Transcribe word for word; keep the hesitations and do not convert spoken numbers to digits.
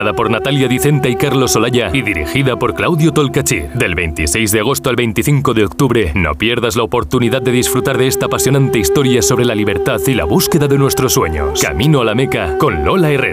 por Natalia Dicenta y Carlos Olaya y dirigida por Claudio Tolcachir. Del veintiséis de agosto al veinticinco de octubre, no pierdas la oportunidad de disfrutar de esta apasionante historia sobre la libertad y la búsqueda de nuestros sueños. Camino a la Meca con Lola Herrera.